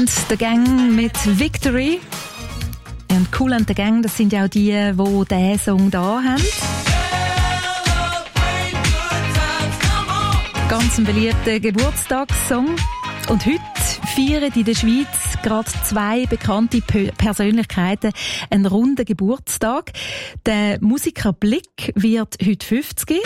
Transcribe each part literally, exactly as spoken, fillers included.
and the Gang mit Victory. Und Kool and the Gang, das sind ja auch die, die diesen Song da haben. Ganz ein beliebter Geburtstagssong. Und heute feiern in der Schweiz gerade zwei bekannte Persönlichkeiten einen runden Geburtstag. Der Musiker Blick wird heute fünfzig.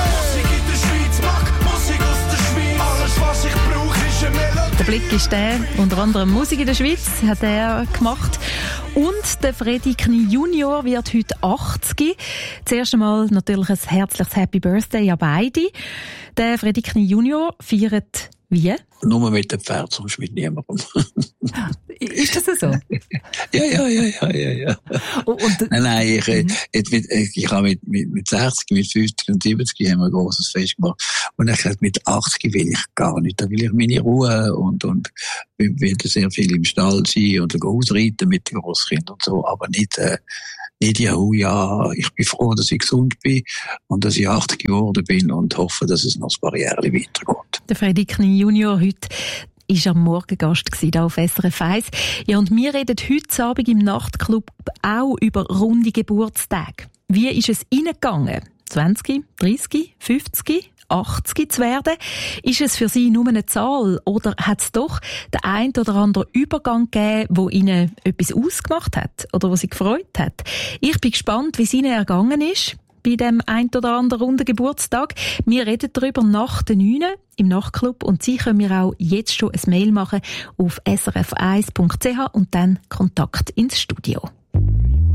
Der Blick ist der, unter anderem Musik in der Schweiz, hat er gemacht. Und der Freddie Knie Junior wird heute achtzig. Zuerst einmal natürlich ein herzliches Happy Birthday an beide. Der Freddie Knie Junior feiert wie? Nur mit dem Pferd, sonst mit niemandem. Ist das so? ja, ja, ja, ja, ja, ja. Und, und, nein, nein, ich, mhm. ich, ich, ich habe mit, mit, mit sechzig, mit fünfzig und siebzig haben wir ein grosses Fest gemacht. Und ich gesagt, mit achtzig will ich gar nicht. Da will ich meine Ruhe und, und will sehr viel im Stall sein oder ausreiten mit den Grosskindern und so, aber nicht, äh, nicht, ja, oh ja, ich bin froh, dass ich gesund bin und dass ich achtzig geworden bin und hoffe, dass es noch ein paar Jahre weitergeht. Der Freddie Knie Junior heute war am Morgengast hier auf S R F eins. Ja, und wir reden heute Abend im Nachtclub auch über runde Geburtstage. Wie ist es reingegangen? zwanzig, dreißig, fünfzig, achtzig zu werden? Ist es für Sie nur eine Zahl oder hat es doch den einen oder anderen Übergang gegeben, der Ihnen etwas ausgemacht hat oder was Sie gefreut hat? Ich bin gespannt, wie es Ihnen ergangen ist bei dem ein oder anderen runden Geburtstag. Wir reden darüber nach den neun im Nachtclub und Sie können mir auch jetzt schon ein Mail machen auf s r f eins punkt c h und dann Kontakt ins Studio.